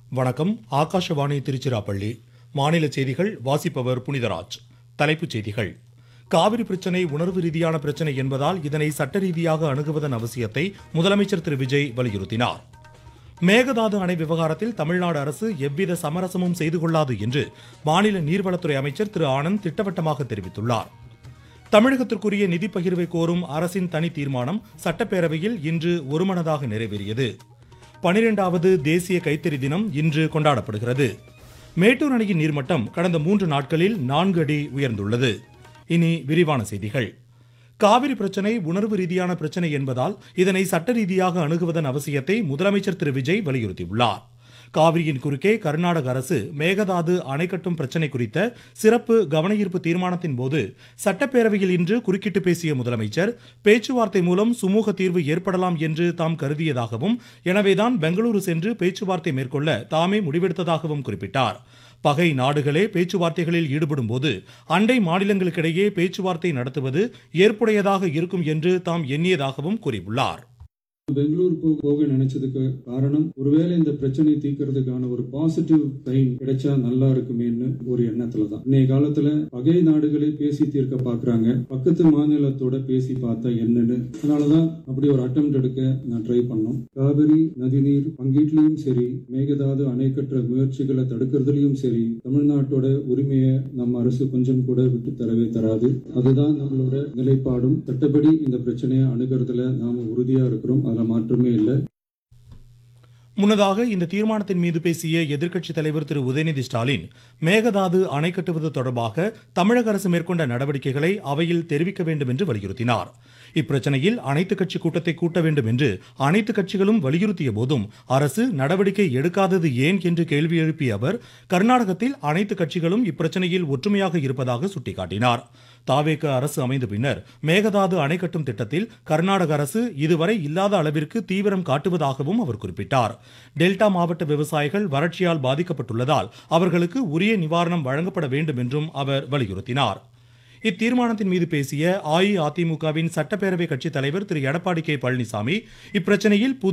வணக்கம். ஆகாஷவாணி திருச்சிராப்பள்ளி. மாநில செய்திகள் வாசிப்பவர் புனிதராஜ். தலைப்புச் செய்திகள். காவிரி பிரச்சனை உணர்வு ரீதியான பிரச்சனை என்பதால் இதனை சட்ட ரீதியாக அணுகுவதன் அவசியத்தை முதலமைச்சர் திரு விஜய் வலியுறுத்தினார். மேகதாது அணை விவகாரத்தில் தமிழ்நாடு அரசு எவ்வித சமரசமும் செய்து கொள்ளாது என்று மாநில நீர்வளத்துறை அமைச்சர் திரு ஆனந்த் திட்டவட்டமாக தெரிவித்துள்ளார். தமிழகத்திற்குரிய நிதி பகிர்வை கோரும் அரசின் தனி தீர்மானம் சட்டப்பேரவையில் இன்று ஒருமனதாக நிறைவேறியது. 12வது தேசிய கைத்தறி தினம் இன்று கொண்டாடப்படுகிறது. மேட்டூர் அணையின் நீர்மட்டம் கடந்த 3 நாட்களில் 4 அடி உயர்ந்துள்ளது. இனி விரிவான செய்திகள். காவிரி பிரச்சனை உணர்வு ரீதியான பிரச்சனை என்பதால் இதனை சட்ட ரீதியாக அணுகுவதன் அவசியத்தை முதலமைச்சர் திரு விஜய் வலியுறுத்தியுள்ளார். காவிரியின் குறுக்கே கர்நாடக அரசு மேகதாது அணை கட்டும் பிரச்சனை குறித்த சிறப்பு கவனஈர்ப்பு தீர்மானத்தின் போது சட்டப்பேரவையில் இன்று குறுக்கிட்டு பேசிய முதலமைச்சர், பேச்சுவார்த்தை மூலம் சுமூக தீர்வு ஏற்படலாம் என்று தாம் கருதியதாகவும், எனவேதான் பெங்களூரு சென்று பேச்சுவார்த்தை மேற்கொள்ள தாமே முடிவெடுத்ததாகவும் குறிப்பிட்டார். பகை நாடுகளே பேச்சுவார்த்தைகளில் ஈடுபடும் போது அண்டை மாநிலங்களுக்கிடையே பேச்சுவார்த்தை நடத்துவது ஏற்புடையதாக இருக்கும் என்று தாம் எண்ணியதாகவும் கூறியுள்ளார். பெங்களூர் போக நினைச்சதுக்கு காரணம், ஒருவேளை இந்த பிரச்சனை தீர்க்கிறதுக்கான ஒரு பாசிட்டிவ் டைம் கிடைச்சா நல்லா இருக்குமேன்னு ஒரு எண்ணத்துலதான். இன்னைய காலத்துல பகை நாடுகளே பேசி தீர்க்க பாக்குறாங்க, பக்கத்து மாநிலத்தோட பேசி பார்த்தா என்னன்னு. அதனாலதான் அப்படி ஒரு அட்டெம்ப்ட் எடுக்க நான் ட்ரை பண்ணோம். காவிரி நதிநீர் பங்கீட்லயும் சரி, மேகதாது அணை கட்டுற முயற்சிகளை தடுக்கிறதுலயும் சரி, தமிழ்நாட்டோட உரிமையை நம்ம அரசு கொஞ்சம் கூட விட்டு தரவே தராது. அதுதான் நம்மளோட நிலைப்பாடும். சட்டப்படி இந்த பிரச்சனையை அணுகிறதுல நாம உறுதியா இருக்கிறோம். மாற்றமே இல்லை. முன்னதாக இந்த தீர்மானத்தின் மீது பேசிய எதிர்க்கட்சித் தலைவர் திரு உதயநிதி ஸ்டாலின், மேகதாது அணை கட்டுவது தொடர்பாக தமிழக அரசு மேற்கொண்ட நடவடிக்கைகளை அவையில் தெரிவிக்க வேண்டும் என்று வலியுறுத்தினார். இப்பிரச்சனையில் அனைத்து கட்சி கூட்டத்தை கூட்ட வேண்டும் என்று அனைத்து கட்சிகளும் வலியுறுத்திய போதும் அரசு நடவடிக்கை எடுக்காதது ஏன் என்று கேள்வி எழுப்பிய அவர், கர்நாடகத்தில் அனைத்து கட்சிகளும் இப்பிரச்சனையில் ஒற்றுமையாக இருப்பதாக சுட்டிக்காட்டினார். தாவேக அரசு அமைந்த பின்னர் மேகதாது அணை கட்டும் திட்டத்தில் கர்நாடக அரசு இதுவரை இல்லாத அளவிற்கு தீவிரம் காட்டுவதாகவும் அவர் குறிப்பிட்டார். டெல்டா மாவட்ட விவசாயிகள் வறட்சியால் பாதிக்கப்பட்டுள்ளதால் அவர்களுக்கு உரிய நிவாரணம் வழங்கப்பட வேண்டும் என்றும் அவர் வலியுறுத்தினார். இத்தீர்மானத்தின் மீது பேசிய அஇஅதிமுகவின் சட்டப்பேரவை கட்சித் தலைவர் திரு எடப்பாடி கே பழனிசாமி, இப்பிரச்சனையில்